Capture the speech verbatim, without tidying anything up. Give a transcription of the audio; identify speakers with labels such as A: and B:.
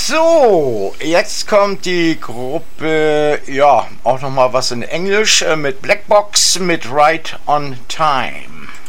A: So, jetzt kommt die Gruppe, ja, auch nochmal was in Englisch äh, mit Blackbox mit Right on Time.